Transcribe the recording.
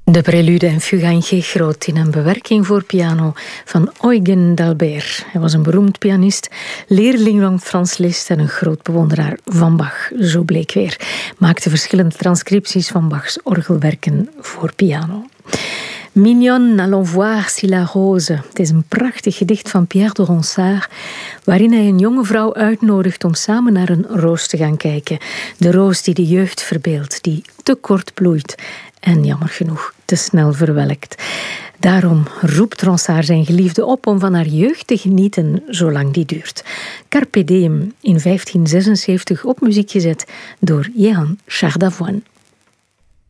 De prelude en fuga in G groot in een bewerking voor piano van Eugen d'Albert. Hij was een beroemd pianist, leerling van Franz Liszt en een groot bewonderaar van Bach, zo bleek weer. Maakte verschillende transcripties van Bachs orgelwerken voor piano. Mignonne, allons voir si la rose. Het is een prachtig gedicht van Pierre de Ronsard, waarin hij een jonge vrouw uitnodigt om samen naar een roos te gaan kijken. De roos die de jeugd verbeeldt, die te kort bloeit en jammer genoeg te snel verwelkt. Daarom roept Ronsard zijn geliefde op om van haar jeugd te genieten zolang die duurt. Carpe Diem, in 1576 op muziek gezet door Jehan Chardavoine.